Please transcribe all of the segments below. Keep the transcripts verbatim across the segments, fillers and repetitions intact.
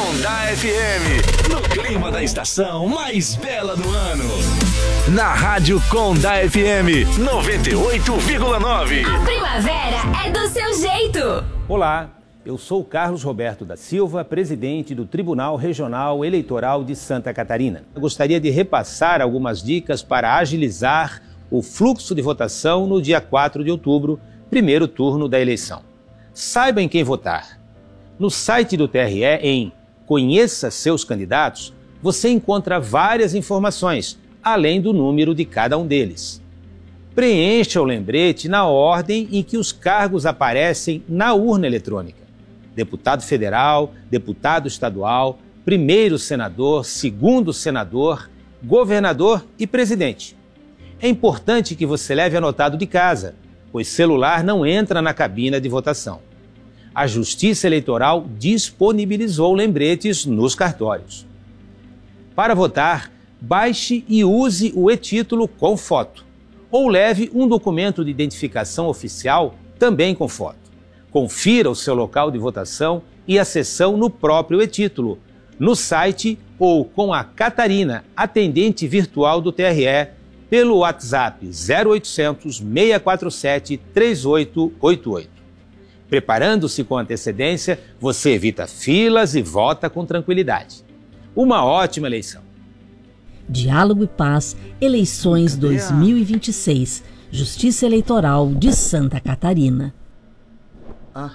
Condá F M, no clima da estação mais bela do ano. Na Rádio Condá F M noventa e oito vírgula nove. A primavera é do seu jeito. Olá, eu sou Carlos Roberto da Silva, presidente do Tribunal Regional Eleitoral de Santa Catarina. Eu gostaria de repassar algumas dicas para agilizar o fluxo de votação no dia quatro de outubro, primeiro turno da eleição. Saiba em quem votar. No site do T R E, em Conheça Seus Candidatos, você encontra várias informações, além do número de cada um deles. Preencha o lembrete na ordem em que os cargos aparecem na urna eletrônica. Deputado federal, deputado estadual, primeiro senador, segundo senador, governador e presidente. É importante que você leve anotado de casa, pois celular não entra na cabina de votação. A Justiça Eleitoral disponibilizou lembretes nos cartórios. Para votar, baixe e use o e-título com foto, ou leve um documento de identificação oficial também com foto. Confira o seu local de votação e a sessão no próprio e-título, no site ou com a Catarina, atendente virtual do T R E, pelo WhatsApp zero oitocentos, seis quatro sete, três oito oito oito. Preparando-se com antecedência, você evita filas e vota com tranquilidade. Uma ótima eleição. Diálogo e Paz, eleições dois mil e vinte e seis, Justiça Eleitoral de Santa Catarina. Ah.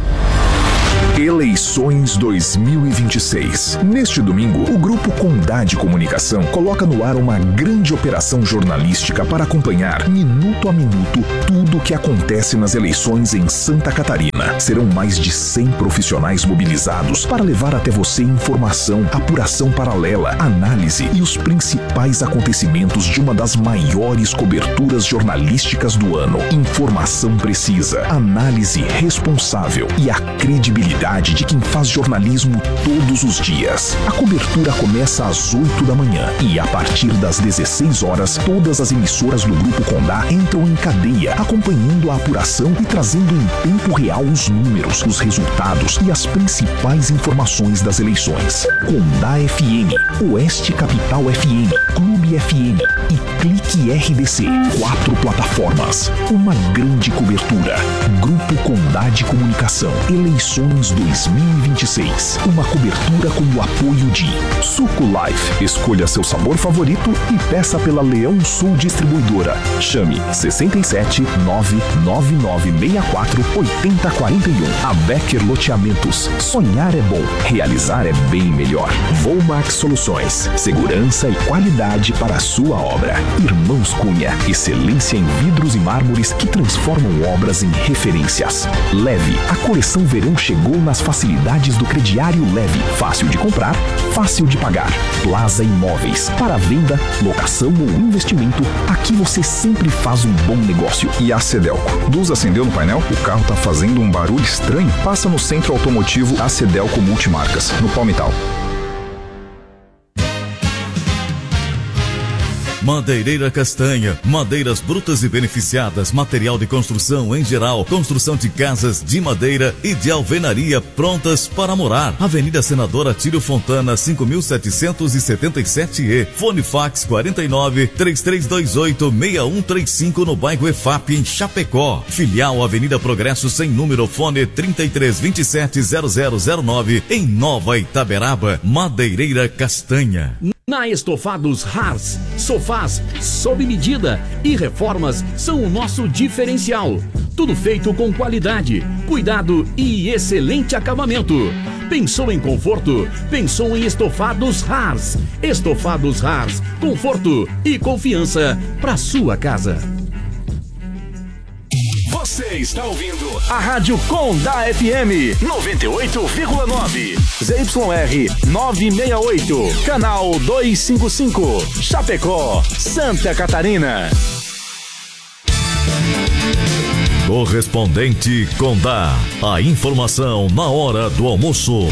Eleições dois mil e vinte e seis. Neste domingo, o Grupo Condá de Comunicação coloca no ar uma grande operação jornalística para acompanhar, minuto a minuto, tudo o que acontece nas eleições em Santa Catarina. Serão mais de cem profissionais mobilizados para levar até você informação, apuração paralela, análise e os principais acontecimentos de uma das maiores coberturas jornalísticas do ano. Informação precisa, análise responsável e a credibilidade de quem faz jornalismo todos os dias. A cobertura começa às oito da manhã e a partir das dezesseis horas, todas as emissoras do Grupo Condá entram em cadeia, acompanhando a apuração e trazendo em tempo real os números, os resultados e as principais informações das eleições. Condá F M, Oeste Capital F M, Clube F M e Clique R D C. Quatro plataformas, uma grande cobertura. Grupo Condá de Comunicação, eleições dois mil e vinte e seis. Uma cobertura com o apoio de Suco Life. Escolha seu sabor favorito e peça pela Leão Sul Distribuidora. Chame sessenta e sete, nove nove nove seis quatro, oito zero quatro um. A Becker Loteamentos. Sonhar é bom, realizar é bem melhor. Volmax Soluções. Segurança e qualidade para a sua obra. Irmãos Cunha. Excelência em vidros e mármores que transformam obras em referências. Leve. A coleção verão chegou nas facilidades do crediário Leve. Fácil de comprar, fácil de pagar. Plaza Imóveis. Para venda, locação ou investimento, aqui você sempre faz um bom negócio. E a Cedelco. Luz acendeu no painel? O carro tá fazendo um barulho estranho? Passa no Centro Automotivo A Cedelco Multimarcas, no Palmital. Madeireira Castanha, madeiras brutas e beneficiadas, material de construção em geral, construção de casas de madeira e de alvenaria prontas para morar. Avenida Senadora Tílio Fontana, cinco mil setecentos e setenta e sete E, fone fax quarenta e nove, três três dois oito, seis um três cinco no bairro E F A P em Chapecó. Filial Avenida Progresso sem número, fone trinta e três, vinte e sete, zero zero zero nove em Nova Itaberaba. Madeireira Castanha. Na Estofados Haas, sofás sob medida e reformas são o nosso diferencial. Tudo feito com qualidade, cuidado e excelente acabamento. Pensou em conforto? Pensou em Estofados Haas. Estofados Haas, conforto e confiança para sua casa. Você está ouvindo a Rádio Condá F M noventa e oito vírgula nove, Z Y R novecentos e sessenta e oito, canal duzentos e cinquenta e cinco, Chapecó, Santa Catarina. Correspondente Condá, a informação na hora do almoço.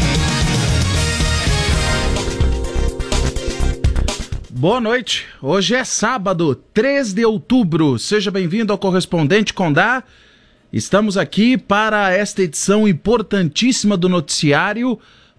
Boa noite, hoje é sábado, três de outubro, seja bem-vindo ao Correspondente Condá. Estamos aqui para esta edição importantíssima do noticiário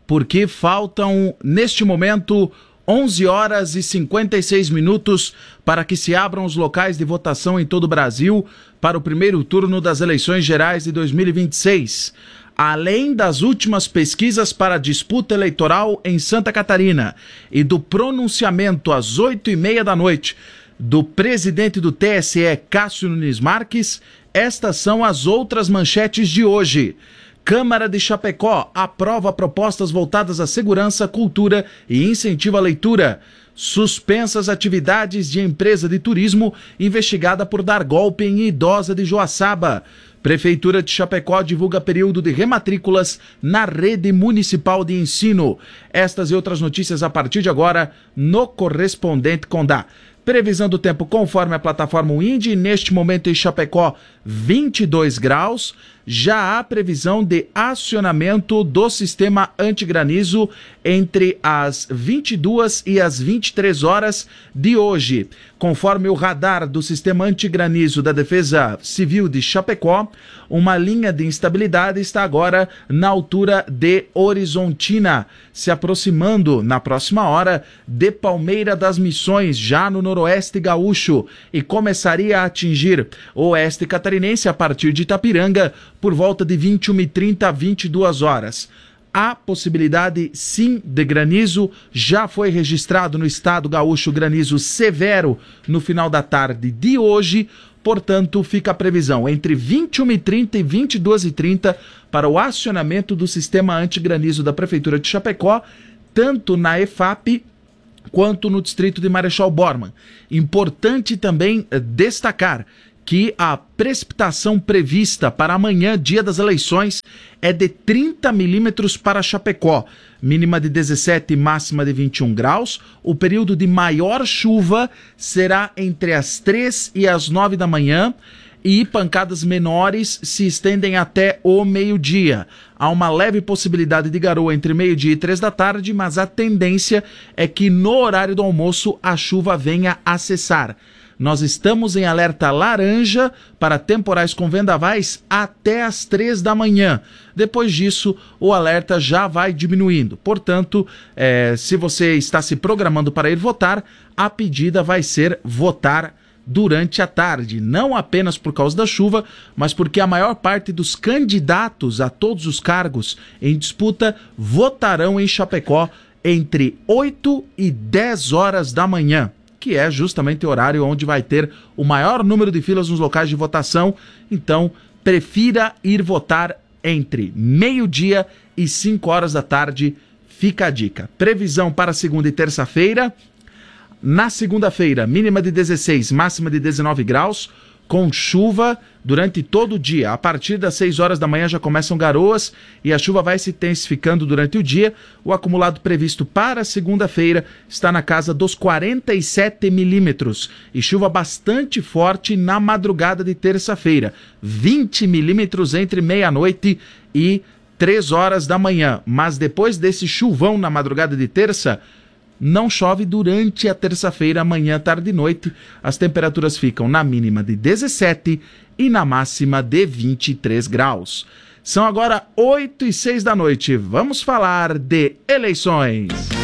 porque faltam, neste momento, onze horas e cinquenta e seis minutos para que se abram os locais de votação em todo o Brasil para o primeiro turno das eleições gerais de dois mil e vinte e seis. Além das últimas pesquisas para a disputa eleitoral em Santa Catarina e do pronunciamento às oito e meia da noite do presidente do T S E, Cássio Nunes Marques, estas são as outras manchetes de hoje. Câmara de Chapecó aprova propostas voltadas à segurança, cultura e incentivo à leitura. Suspensas atividades de empresa de turismo investigada por dar golpe em idosa de Joaçaba. Prefeitura de Chapecó divulga período de rematrículas na rede municipal de ensino. Estas e outras notícias a partir de agora no Correspondente Condá. Previsão do tempo conforme a plataforma Windy, neste momento em Chapecó, vinte e dois graus. Já há previsão de acionamento do sistema antigranizo entre as vinte e duas e as vinte e três horas de hoje. Conforme o radar do sistema antigranizo da Defesa Civil de Chapecó, uma linha de instabilidade está agora na altura de Horizontina, se aproximando na próxima hora de Palmeira das Missões, já no noroeste gaúcho, e começaria a atingir o oeste catarinense a partir de Itapiranga por volta de vinte e uma e trinta a vinte e duas horas. Há possibilidade, sim, de granizo. Já foi registrado no estado gaúcho granizo severo no final da tarde de hoje. Portanto, fica a previsão entre vinte e uma e trinta e vinte e duas e trinta para o acionamento do sistema antigranizo da Prefeitura de Chapecó, tanto na E F A P quanto no distrito de Marechal Bormann. Importante também destacar que a precipitação prevista para amanhã, dia das eleições, é de trinta milímetros para Chapecó, mínima de dezessete e máxima de vinte e um graus. O período de maior chuva será entre as três e as nove da manhã e pancadas menores se estendem até o meio-dia. Há uma leve possibilidade de garoa entre meio-dia e três da tarde, mas a tendência é que no horário do almoço a chuva venha a cessar. Nós estamos em alerta laranja para temporais com vendavais até às três da manhã. Depois disso, o alerta já vai diminuindo. Portanto, é, se você está se programando para ir votar, a pedida vai ser votar durante a tarde. Não apenas por causa da chuva, mas porque a maior parte dos candidatos a todos os cargos em disputa votarão em Chapecó entre oito e dez horas da manhã, que é justamente o horário onde vai ter o maior número de filas nos locais de votação. Então, prefira ir votar entre meio-dia e cinco horas da tarde. Fica a dica. Previsão para segunda e terça-feira. Na segunda-feira, mínima de dezesseis, máxima de dezenove graus, com chuva durante todo o dia. A partir das seis horas da manhã já começam garoas e a chuva vai se intensificando durante o dia. O acumulado previsto para segunda-feira está na casa dos quarenta e sete milímetros e chuva bastante forte na madrugada de terça-feira. vinte milímetros entre meia-noite e três horas da manhã. Mas depois desse chuvão na madrugada de terça, não chove durante a terça-feira, amanhã, tarde e noite. As temperaturas ficam na mínima de dezessete e na máxima de vinte e três graus. São agora oito e seis da noite. Vamos falar de eleições.